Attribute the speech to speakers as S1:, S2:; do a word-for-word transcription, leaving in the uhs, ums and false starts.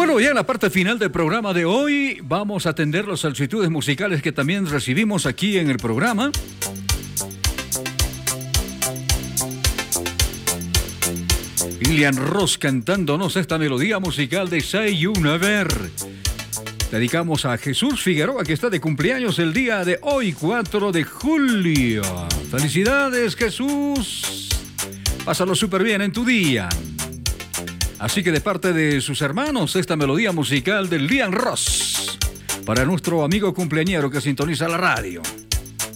S1: Bueno, ya en la parte final del programa de hoy vamos a atender las solicitudes musicales que también recibimos aquí en el programa. Lilian Ross cantándonos esta melodía musical de Say You Never. Dedicamos a Jesús Figueroa, que está de cumpleaños el día de hoy, cuatro de julio. Felicidades, Jesús. Pásalo súper bien en tu día. Así que de parte de sus hermanos, esta melodía musical de Lilian Ross para nuestro amigo cumpleañero que sintoniza la radio.